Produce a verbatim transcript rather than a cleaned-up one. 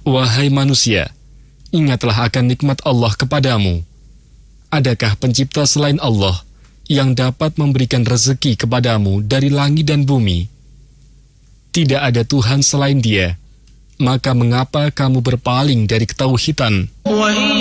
Wahai manusia, ingatlah akan nikmat Allah kepadamu. Adakah pencipta selain Allah yang dapat memberikan rezeki kepadamu dari langit dan bumi? Tidak ada Tuhan selain Dia. Maka mengapa kamu berpaling dari ketauhidan?